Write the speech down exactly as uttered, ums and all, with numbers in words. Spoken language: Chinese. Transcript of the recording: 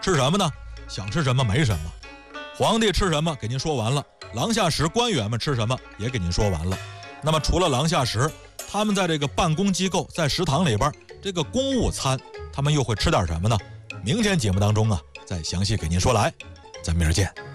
吃什么呢？想吃什么没什么。皇帝吃什么给您说完了，廊下使官员们吃什么也给您说完了。那么除了廊下使，他们在这个办公机构，在食堂里边这个公务餐，他们又会吃点什么呢？明天节目当中啊，再详细给您说来。咱明儿见。